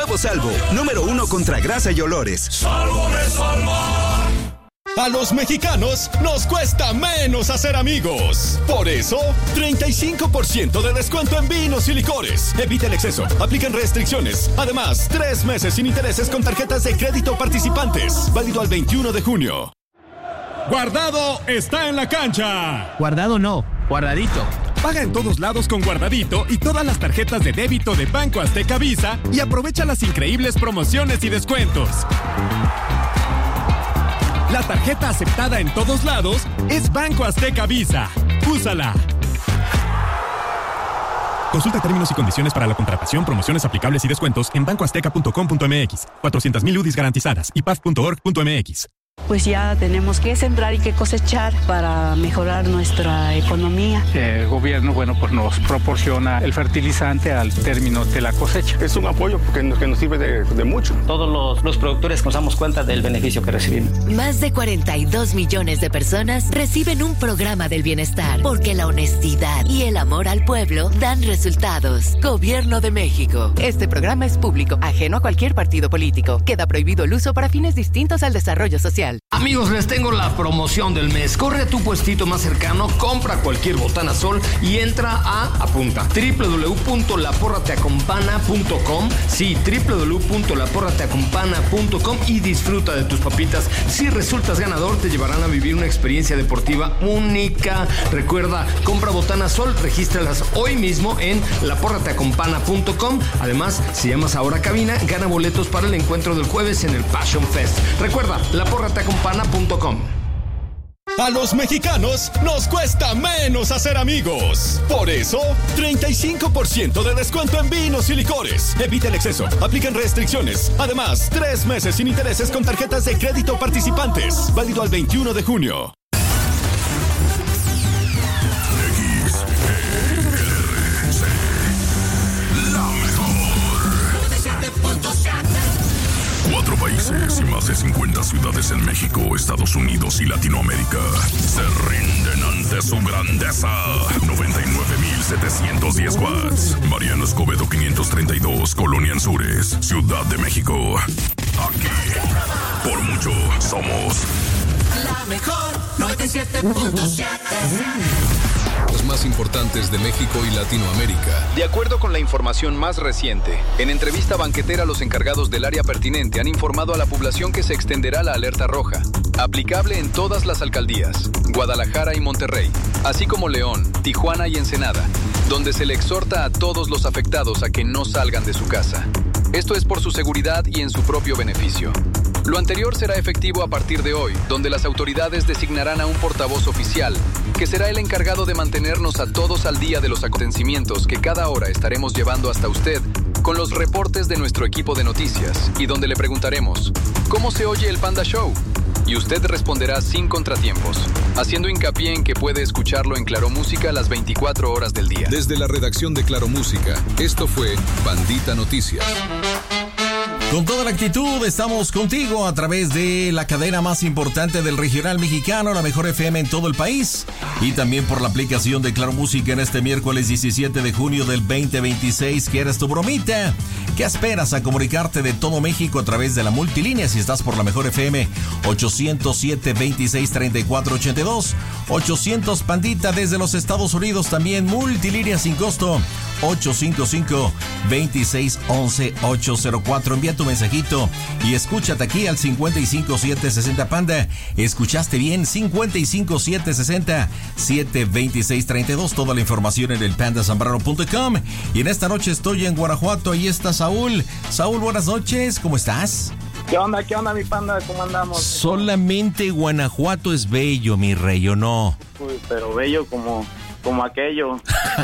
Nuevo Salvo, número 1 contra grasa y olores. ¡Salvo me salva! A los mexicanos nos cuesta menos hacer amigos. Por eso, 35% de descuento en vinos y licores. Evita el exceso. Aplican restricciones. Además, 3 meses sin intereses con tarjetas de crédito participantes. Válido al 21 de junio. Guardado está en la cancha. Guardado no, guardadito. Paga en todos lados con Guardadito y todas las tarjetas de débito de Banco Azteca Visa y aprovecha las increíbles promociones y descuentos. La tarjeta aceptada en todos lados es Banco Azteca Visa. ¡Úsala! Consulta términos y condiciones para la contratación, promociones aplicables y descuentos en bancoazteca.com.mx. 400,000 UDIs garantizadas y paf.org.mx. Pues ya tenemos que sembrar y que cosechar para mejorar nuestra economía. El gobierno, pues nos proporciona el fertilizante al término de la cosecha. Es un apoyo que nos sirve de mucho. Todos los productores nos damos cuenta del beneficio que recibimos. Más de 42 millones de personas reciben un programa del bienestar, porque la honestidad y el amor al pueblo dan resultados. Gobierno de México. Este programa es público, ajeno a cualquier partido político. Queda prohibido el uso para fines distintos al desarrollo social. Amigos, les tengo la promoción del mes. Corre a tu puestito más cercano, compra cualquier botana Sol y entra apunta, www.laporrateacompana.com. Sí, www.laporrateacompana.com y disfruta de tus papitas. Si resultas ganador, te llevarán a vivir una experiencia deportiva única. Recuerda, compra botana Sol, regístralas hoy mismo en laporrateacompana.com. Además, si llamas ahora a cabina, gana boletos para el encuentro del jueves en el Passion Fest. Recuerda, laporrateacompana.com. A los mexicanos nos cuesta menos hacer amigos. Por eso, 35% de descuento en vinos y licores. Evita el exceso. Aplican restricciones. Además, 3 meses sin intereses con tarjetas de crédito participantes. Válido al 21 de junio. Cuatro países y más de 50 ciudades en México, Estados Unidos y Latinoamérica se rinden ante su grandeza. 99,710 watts. Mariano Escobedo 532, Colonia Anzures, Ciudad de México. Aquí, por mucho, somos la mejor 97.7. Los más importantes de México y Latinoamérica. De acuerdo con la información más reciente, en entrevista banquetera los encargados del área pertinente han informado a la población que se extenderá la alerta roja, aplicable en todas las alcaldías, Guadalajara y Monterrey, así como León, Tijuana y Ensenada, donde se le exhorta a todos los afectados a que no salgan de su casa. Esto es por su seguridad y en su propio beneficio. Lo anterior será efectivo a partir de hoy, donde las autoridades designarán a un portavoz oficial, que será el encargado de mantenernos a todos al día de los acontecimientos que cada hora estaremos llevando hasta usted con los reportes de nuestro equipo de noticias y donde le preguntaremos, ¿cómo se oye el Panda Show? Y usted responderá sin contratiempos, haciendo hincapié en que puede escucharlo en Claro Música las 24 horas del día. Desde la redacción de Claro Música, esto fue Pandita Noticias. Con toda la actitud estamos contigo a través de la cadena más importante del regional mexicano, la mejor FM en todo el país, y también por la aplicación de Claro Música en este miércoles 17 de junio del 2026. ¿Quieres tu bromita? ¿Qué esperas a comunicarte de todo México a través de la multilínea? Si estás por la mejor FM, 807-26-34-82, 800 Pandita desde los Estados Unidos, también multilínea sin costo, 855-2611-804. Envía tu mensajito y escúchate aquí al 55760 Panda. ¿Escuchaste bien? 55760-72632. Toda la información en el pandasambrano.com. Y en esta noche estoy en Guanajuato. Ahí está Saúl. Saúl, buenas noches. ¿Cómo estás? ¿Qué onda, mi Panda? ¿Cómo andamos? Solamente Guanajuato es bello, mi rey, ¿o no? Uy, pero bello como aquello.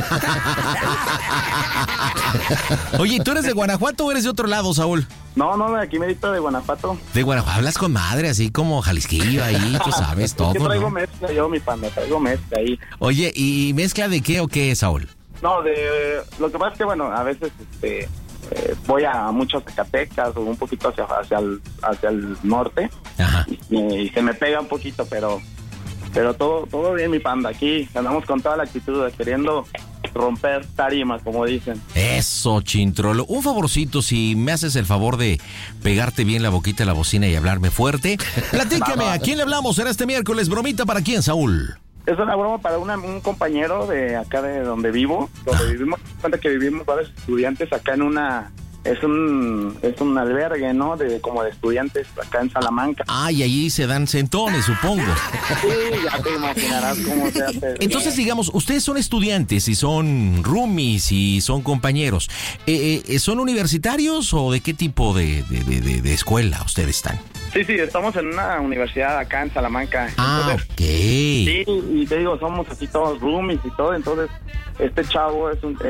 Oye, ¿tú eres de Guanajuato o eres de otro lado, Saúl? No, aquí merito de Guanajuato. De Guanajuato, hablas con madre, así como Jalisquillo ahí, tú sabes todo. Es que traigo, ¿no? Mezcla yo, mi Panda, traigo mezcla ahí. Oye, ¿y mezcla de qué o qué, Saúl? No, lo que pasa es que, bueno, a veces voy a muchos Zacatecas o un poquito hacia el norte. Ajá. Y se me pega un poquito, pero todo bien, mi Panda. Aquí andamos con toda la actitud, queriendo romper tarima, como dicen. Eso, Chintrolo. Un favorcito, si me haces el favor de pegarte bien la boquita a la bocina y hablarme fuerte. Platícame, ¿a quién le hablamos? ¿Será este miércoles? ¿Bromita para quién, Saúl? Es una broma para un compañero de acá de donde vivo, vivimos. Cuenta que vivimos varios estudiantes acá en una... Es un albergue, ¿no? Como de estudiantes acá en Salamanca. Ah, y allí se dan centones, supongo. Sí, ya te imaginarás cómo se hace. Entonces, digamos, ustedes son estudiantes y son roomies y son compañeros. ¿Son universitarios o de qué tipo de escuela ustedes están? Sí, estamos en una universidad acá en Salamanca. Entonces, ok. Sí, y te digo, somos así todos roomies y todo, entonces este chavo es un,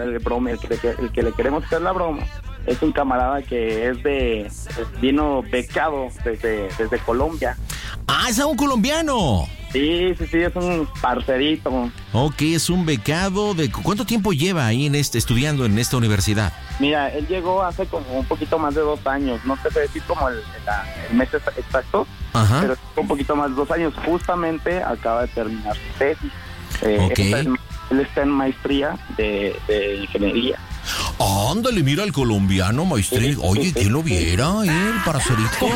el que le queremos hacer la broma, es un camarada que vino becado desde Colombia. Ah, es un colombiano. Sí, es un parcerito. Ok, es un becado de... ¿Cuánto tiempo lleva ahí estudiando en esta universidad? Mira, él llegó hace como un poquito más de 2 años, no te sé decir como el mes exacto, ajá, pero un poquito más de 2 años, justamente acaba de terminar su tesis. Ok. Él está en maestría de ingeniería. Ándale, mira al colombiano, maestría. Oye, ¿quién lo viera, el parcerito?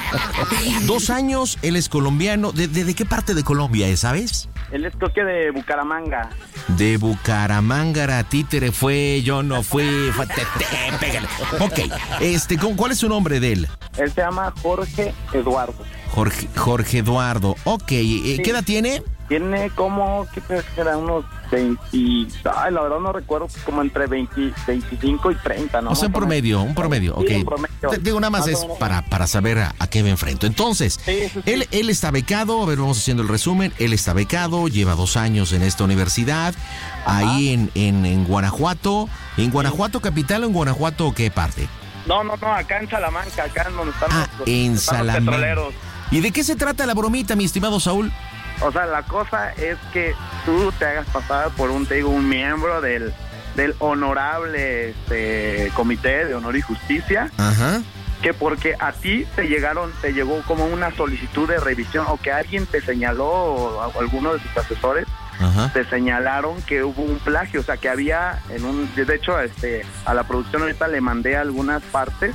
2 años, él es colombiano. ¿De qué parte de Colombia es, sabes? Él es, creo que de Bucaramanga. De Bucaramanga, títere fue, yo no fui. Pégale. Ok, ¿cuál es su nombre de él? Él se llama Jorge Eduardo. Jorge Eduardo. Ok, ¿qué edad tiene? Tiene como, ¿qué crees que era? Unos 20, la verdad no recuerdo, como entre 25 y 30, ¿no? O sea, un promedio, ok. Sí, un promedio. Digo, nada más es para saber a qué me enfrento. Entonces, sí. Él está becado, a ver, vamos haciendo el resumen. Él está becado, lleva 2 años en esta universidad, ahí en Guanajuato. ¿En Guanajuato capital o en Guanajuato qué parte? No, acá en Salamanca, acá en donde están los Salamanca. Petroleros. ¿Y de qué se trata la bromita, mi estimado Saúl? O sea, la cosa es que tú te hagas pasar por un miembro del honorable Comité de Honor y Justicia. Ajá. Que porque a ti te llegó como una solicitud de revisión, o que alguien te señaló, o alguno de tus asesores, ajá, te señalaron que hubo un plagio, o sea, que había de hecho, a la producción ahorita le mandé algunas partes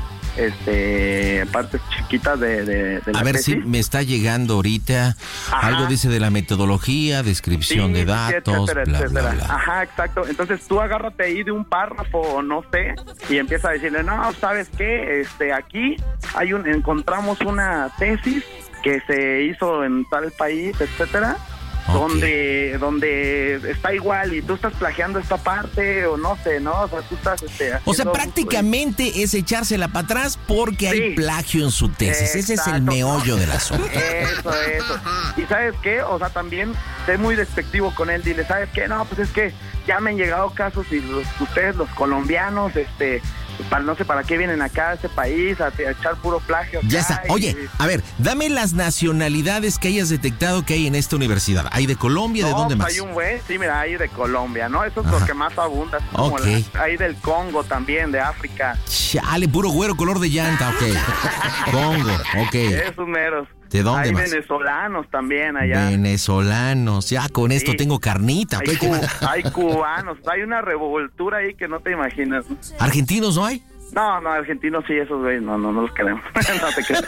chiquitas de la a ver tesis. si me está llegando ahorita. Ajá. Algo dice de la metodología, descripción de datos, etcétera. Bla. Ajá, exacto. Entonces tú agárrate ahí de un párrafo o no sé y empieza a decirle, no, ¿sabes qué? Aquí encontramos una tesis que se hizo en tal país, etcétera. Okay. Donde está igual y tú estás plagiando esta parte o no sé, ¿no? O sea, tú estás o sea, prácticamente es echársela para atrás porque hay plagio en su tesis. Exacto. Ese es el meollo del asunto. Eso. ¿Y sabes qué? O sea, también sé muy despectivo con él. Dile, ¿sabes qué? No, pues es que ya me han llegado casos y ustedes los colombianos, no sé para qué vienen acá a este país a echar puro plagio. Ya está. Oye, a ver, dame las nacionalidades que hayas detectado que hay en esta universidad. ¿Hay de Colombia? ¿De dónde más? Hay un güey, sí, mira, hay de Colombia, ¿no? Eso es lo que más abunda. Okay. Hay del Congo también, de África. Chale, puro güero color de llanta, ok. Congo, ok. Esos meros. ¿De dónde más? Hay venezolanos también allá. Venezolanos, ya con esto tengo carnita. Hay cubanos, hay una revoltura ahí que no te imaginas. ¿Argentinos no hay? No, argentinos sí, esos güeyes, no los queremos. No te creas.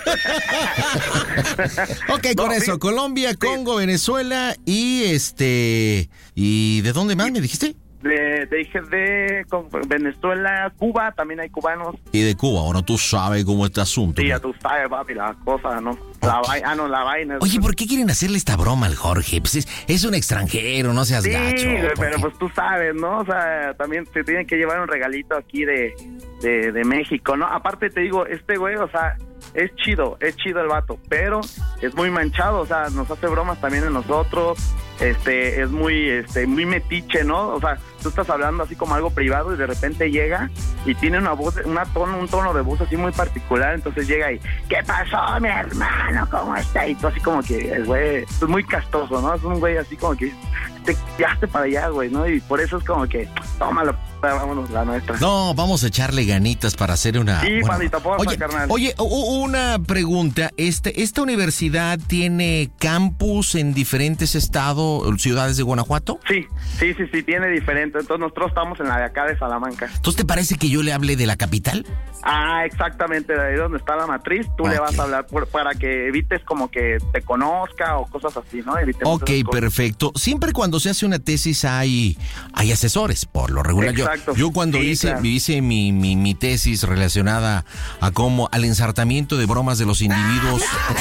Ok, con eso, Colombia, Congo, Venezuela y ¿y de dónde más me dijiste? Dije de Venezuela, Cuba, también hay cubanos. Y de Cuba, bueno, tú sabes cómo es este asunto. Sí, ya tú sabes, papi, la cosa, ¿no? Okay. La vaina. Oye, ¿por qué quieren hacerle esta broma al Jorge? Pues es un extranjero, no seas gacho. Sí, pero pues tú sabes, ¿no? O sea, también te tienen que llevar un regalito aquí de México, ¿no? Aparte te digo, este güey, o sea, es chido el vato, pero es muy manchado, o sea, nos hace bromas también a nosotros, es muy metiche, ¿no? O sea, tú estás hablando así como algo privado y de repente llega y tiene una voz, un tono de voz así muy particular, entonces llega y, ¿qué pasó, mi hermano? ¿Cómo está? Y tú así como que, el güey, es muy castoso, ¿no? Es un güey así como que, te quedaste para allá, güey, ¿no? Y por eso es como que, tómalo, vámonos, la nuestra. No, vamos a echarle ganitas para hacer una... Sí, pandita, porfa, carnal. Oye, una pregunta. ¿Esta universidad tiene campus en diferentes estados, ciudades de Guanajuato? Sí, tiene diferentes. Entonces nosotros estamos en la de acá de Salamanca. ¿Entonces te parece que yo le hable de la capital? Ah, exactamente, de ahí donde está la matriz, tú le vas a hablar para que evites como que te conozca o cosas así, ¿no? Ok, perfecto. Siempre cuando se hace una tesis hay asesores, por lo regular. Exacto. Yo cuando hice mi tesis relacionada al ensartamiento de bromas de los individuos,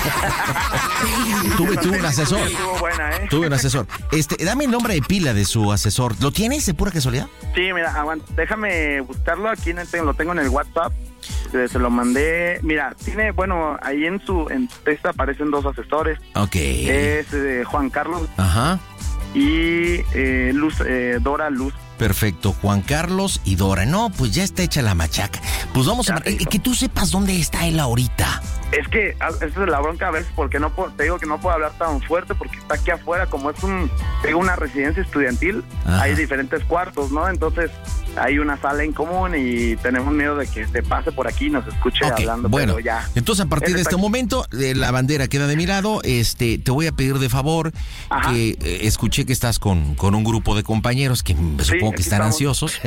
tuve un asesor. Estuvo buena, ¿eh? Tuve un asesor. Dame el nombre de pila de su asesor. ¿Lo tienes de pura casualidad? Sí, mira, déjame buscarlo. Aquí lo tengo en el WhatsApp. Se lo mandé. Mira, tiene, bueno, ahí en su texto aparecen 2 asesores. Ok. Es Juan Carlos. Ajá. Y Dora Luz. Perfecto, Juan Carlos y Dora. No, pues ya está hecha la machaca. Pues vamos que tú sepas dónde está él ahorita. Es que esa es la bronca a veces, porque te digo que no puedo hablar tan fuerte porque está aquí afuera, como es una residencia estudiantil. Ajá. Hay diferentes cuartos, ¿no? Entonces hay una sala en común y tenemos miedo de que se pase por aquí y nos escuche hablando. Bueno, pero ya. Entonces a partir de este momento la bandera queda de mi lado. Te voy a pedir de favor. Ajá. Que escuché que estás con un grupo de compañeros que supongo que están ansiosos.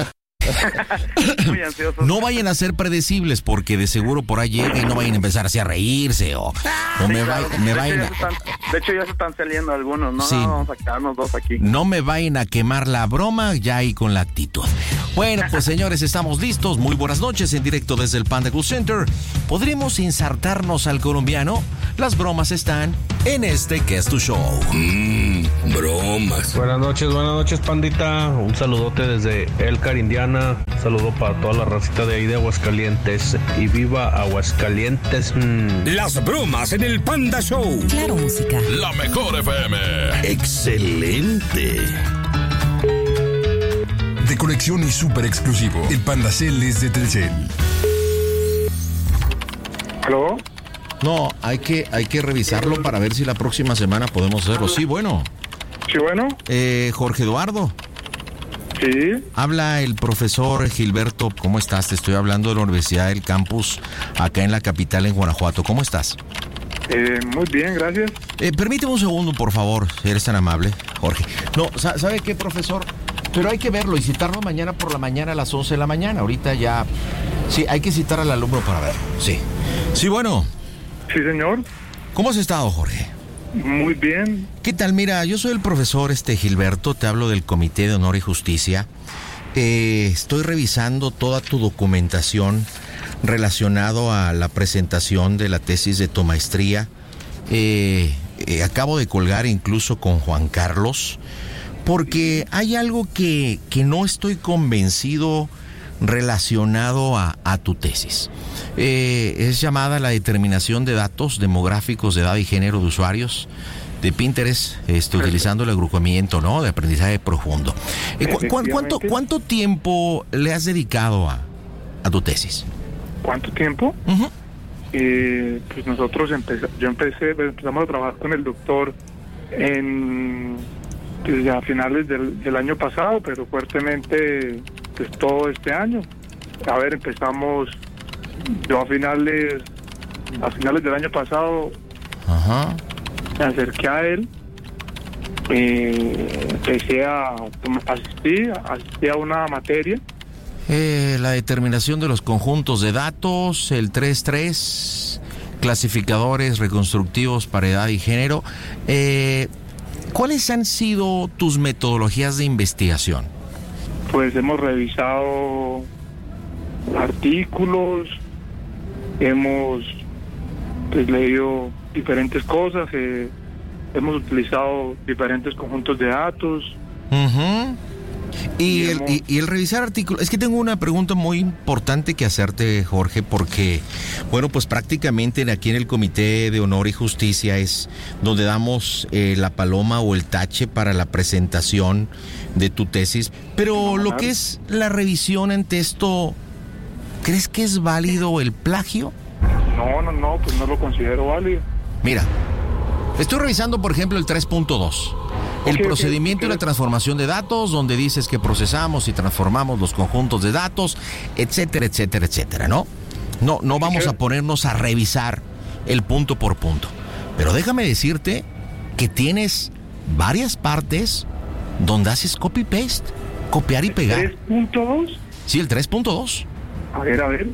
Muy ansiosos. No vayan a ser predecibles porque de seguro por ahí llega y no vayan a empezar así a reírse o me vayan a... De hecho ya se están saliendo algunos, ¿no? Sí. No, vamos a quedarnos 2 aquí. No me vayan a quemar la broma ya ahí con la actitud. Bueno, pues señores, estamos listos. Muy buenas noches en directo desde el Panda Cool Center. ¿Podremos ensartarnos al colombiano? Las bromas están en este que es tu show. Bromas. Buenas noches, pandita. Un saludote desde Elcar, Indiana. Saludo para toda la racita de ahí de Aguascalientes. Y viva Aguascalientes. Las bromas en el Panda Show. Claro, música. La mejor FM. Excelente. De colección y súper exclusivo. El Panda Cell es de Telcel. ¿Aló? No, hay que revisarlo para ver si la próxima semana podemos hacerlo. Sí, bueno. Sí, bueno. Jorge Eduardo. Sí. Habla el profesor Gilberto. ¿Cómo estás? Te estoy hablando de la Universidad del Campus, acá en la capital, en Guanajuato. ¿Cómo estás? Muy bien, gracias. Permíteme un segundo, por favor, si eres tan amable, Jorge. No, ¿sabe qué, profesor? Pero hay que verlo y citarlo mañana por la mañana a las 11 de la mañana. Ahorita ya... Sí, hay que citar al alumno para verlo. Sí. Sí, bueno. Sí, señor. ¿Cómo has estado, Jorge? Muy bien. ¿Qué tal? Mira, yo soy el profesor Gilberto, te hablo del Comité de Honor y Justicia. Estoy revisando toda tu documentación relacionado a la presentación de la tesis de tu maestría. Acabo de colgar incluso con Juan Carlos, porque hay algo que no estoy convencido relacionado a tu tesis. Es llamada la determinación de datos demográficos de edad y género de usuarios de Pinterest, utilizando el agrupamiento, ¿no?, de aprendizaje profundo. ¿Cuánto tiempo le has dedicado a tu tesis? ¿Cuánto tiempo? Uh-huh. Pues nosotros empezamos a trabajar con el doctor desde a finales del año pasado, pero fuertemente pues todo este año. A ver, empezamos yo a finales del año pasado. Ajá. Me acerqué a él, empecé a asistir a una materia. La determinación de los conjuntos de datos, el 3.3, clasificadores reconstructivos para edad y género. ¿Cuáles han sido tus metodologías de investigación? Pues hemos revisado artículos, hemos leído diferentes cosas, hemos utilizado diferentes conjuntos de datos. Uh-huh. Y el revisar artículos, es que tengo una pregunta muy importante que hacerte, Jorge, porque, bueno, pues prácticamente aquí en el Comité de Honor y Justicia es donde damos la paloma o el tache para la presentación de tu tesis, pero lo que es la revisión ante esto, ¿crees que es válido el plagio? No, pues no lo considero válido. Mira, estoy revisando, por ejemplo, el 3.2. El procedimiento y la transformación de datos, donde dices que procesamos y transformamos los conjuntos de datos, etcétera, etcétera, etcétera, ¿no? No vamos a ponernos a revisar el punto por punto. Pero déjame decirte que tienes varias partes donde haces copy-paste, copiar y pegar. ¿3.2? Sí, el 3.2. A ver.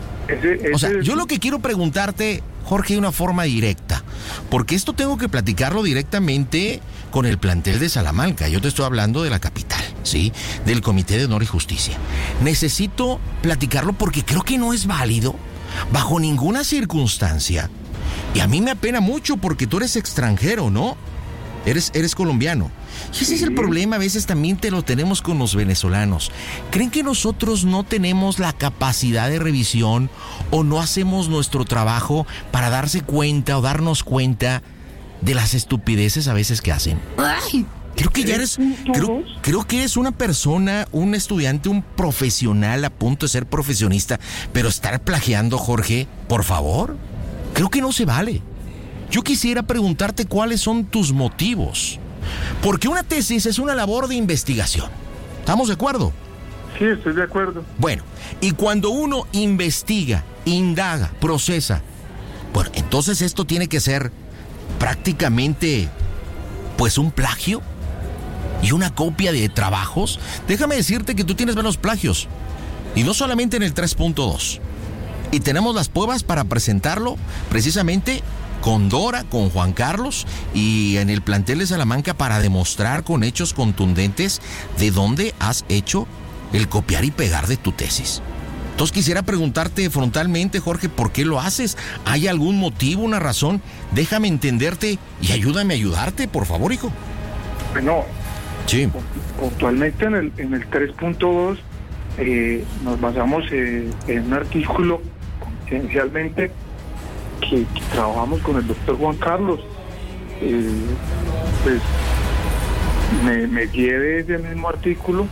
O sea, yo lo que quiero preguntarte, Jorge, de una forma directa, porque esto tengo que platicarlo directamente con el plantel de Salamanca. Yo te estoy hablando de la capital, ¿sí? Del Comité de Honor y Justicia. Necesito platicarlo porque creo que no es válido, bajo ninguna circunstancia. Y a mí me apena mucho porque tú eres extranjero, ¿no? Eres colombiano. Y ese es el problema, a veces también te lo tenemos con los venezolanos. ¿Creen que nosotros no tenemos la capacidad de revisión o no hacemos nuestro trabajo para darse cuenta o darnos cuenta de las estupideces a veces que hacen? ¡Ay! Creo que ya eres... Creo que eres una persona, un estudiante, un profesional a punto de ser profesionista, pero estar plagiando, Jorge, por favor, creo que no se vale. Yo quisiera preguntarte cuáles son tus motivos. Porque una tesis es una labor de investigación. ¿Estamos de acuerdo? Sí, estoy de acuerdo. Bueno, y cuando uno investiga, indaga, procesa, bueno, entonces esto tiene que ser prácticamente, pues, un plagio y una copia de trabajos. Déjame decirte que tú tienes menos plagios. Y no solamente en el 3.2. Y tenemos las pruebas para presentarlo precisamente con Dora, con Juan Carlos y en el plantel de Salamanca para demostrar con hechos contundentes de dónde has hecho el copiar y pegar de tu tesis. Entonces quisiera preguntarte frontalmente, Jorge, ¿por qué lo haces? ¿Hay algún motivo, una razón? Déjame entenderte y ayúdame a ayudarte, por favor, hijo. Bueno, sí. Puntualmente en el 3.2 nos basamos en un artículo esencialmente que trabajamos con el doctor Juan Carlos. Pues me guié de ese mismo artículo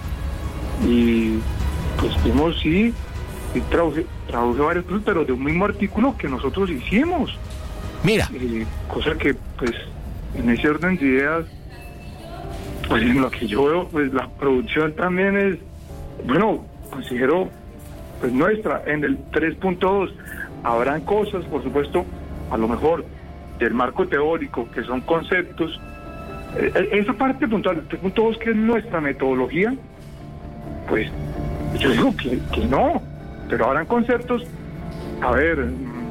y pues vimos, sí, y traduje varios cosas, pero de un mismo artículo que nosotros hicimos. Mira. Cosa que, pues, en ese orden de ideas, pues en lo que yo veo, pues la producción también es, bueno, considero, pues nuestra. En el 3.2 habrán cosas, por supuesto, a lo mejor del marco teórico, que son conceptos. Esa parte puntual, del 3.2, que es nuestra metodología, pues yo digo que no, pero habrán conceptos, a ver,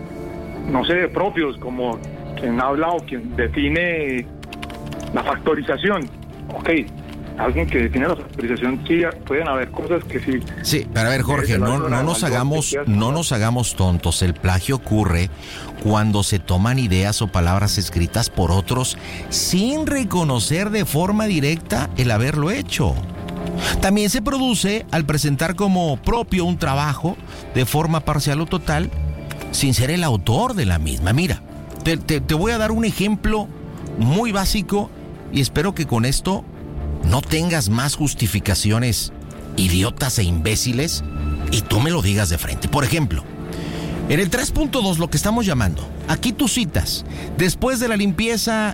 no sé, propios, como quien ha hablado, quien define la factorización. Ok, alguien que define la factorización, sí, pueden haber cosas que sí. Sí, pero a ver, Jorge, no nos hagamos tontos. El plagio ocurre cuando se toman ideas o palabras escritas por otros sin reconocer de forma directa el haberlo hecho. También se produce al presentar como propio un trabajo de forma parcial o total, sin ser el autor de la misma. Mira, te voy a dar un ejemplo muy básico y espero que con esto no tengas más justificaciones idiotas e imbéciles y tú me lo digas de frente. Por ejemplo, en el 3.2, lo que estamos llamando, aquí tú citas, después de la limpieza,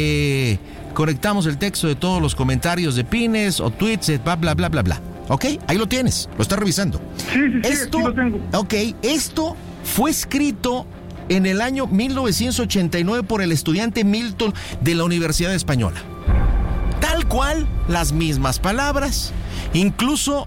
conectamos el texto de todos los comentarios de pines o tweets, bla, bla, bla, bla, bla. ¿Ok? Ahí lo tienes, lo estás revisando. Sí, esto, aquí lo tengo. Ok, esto fue escrito en el año 1989 por el estudiante Milton de la Universidad Española. Tal cual, las mismas palabras, incluso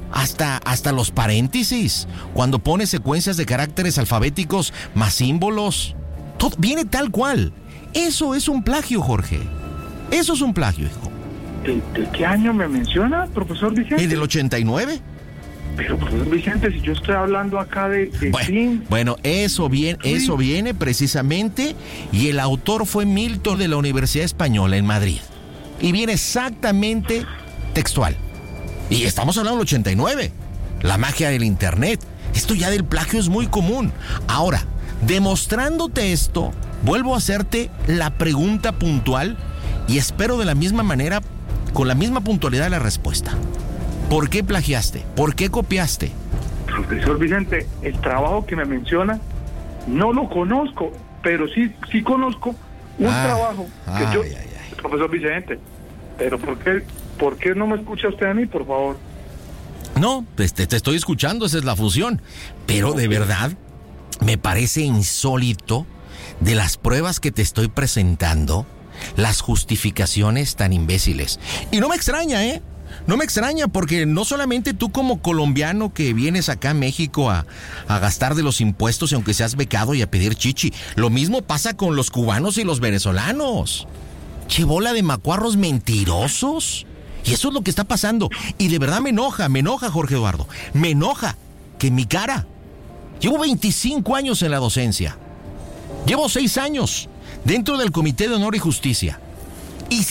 hasta los paréntesis, cuando pone secuencias de caracteres alfabéticos más símbolos, todo viene tal cual. Eso es un plagio, Jorge. Eso es un plagio, hijo. ¿De qué año me menciona, profesor Vicente? ¿Y del 89? Pero, profesor Vicente, si yo estoy hablando acá de bueno, eso viene precisamente, y el autor fue Milton de la Universidad Española en Madrid. Y viene exactamente textual. Y estamos hablando del 89. La magia del internet. Esto ya del plagio es muy común. Ahora, demostrándote esto, vuelvo a hacerte la pregunta puntual y espero de la misma manera, con la misma puntualidad la respuesta. ¿Por qué plagiaste? ¿Por qué copiaste? Profesor Vicente, el trabajo que me menciona no lo conozco, pero sí conozco un trabajo que profesor Vicente, Pero ¿por qué no me escucha usted a mí, por favor? No, te estoy escuchando, esa es la función. Pero de verdad, me parece insólito de las pruebas que te estoy presentando, las justificaciones tan imbéciles. Y no me extraña, ¿eh? No me extraña, porque no solamente tú como colombiano que vienes acá a México a gastar de los impuestos, aunque seas becado, y a pedir chichi. Lo mismo pasa con los cubanos y los venezolanos. ¡Che bola de macuarros mentirosos! Y eso es lo que está pasando. Y de verdad me enoja, Jorge Eduardo. Me enoja que en mi cara. Llevo 25 años en la docencia. Llevo 6 años dentro del Comité de Honor y Justicia.